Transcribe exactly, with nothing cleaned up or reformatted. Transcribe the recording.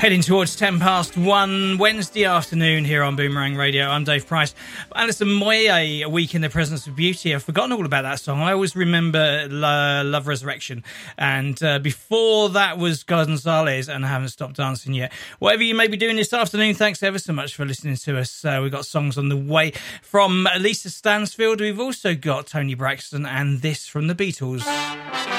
Heading towards ten past one Wednesday afternoon here on Boomerang Radio. I'm Dave Price. Alison Moyet, A Week in the Presence of Beauty. I've forgotten all about that song. I always remember La- Love Resurrection. And uh, before that was Gonzalez and I Haven't Stopped Dancing Yet. Whatever you may be doing this afternoon, thanks ever so much for listening to us. Uh, we've got songs on the way from Lisa Stansfield. We've also got Tony Braxton and this from the Beatles.